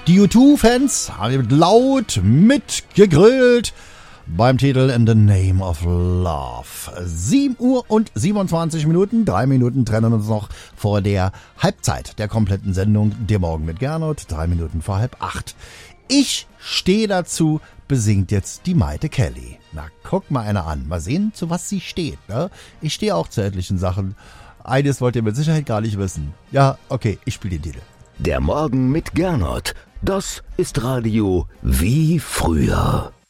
Die U2-Fans haben laut mitgegrölt beim Titel In the Name of Love. 7 Uhr und 27 Minuten, 3 Minuten trennen uns noch vor der Halbzeit der kompletten Sendung. Der Morgen mit Gernot, 3 Minuten vor 7:30. Ich stehe dazu, besingt jetzt die Maite Kelly. Na, guck mal einer an. Mal sehen, zu was sie steht. Ne? Ich stehe auch zu etlichen Sachen. Eines wollt ihr mit Sicherheit gar nicht wissen. Ja, okay, ich spiele den Titel. Der Morgen mit Gernot. Das ist Radio wie früher.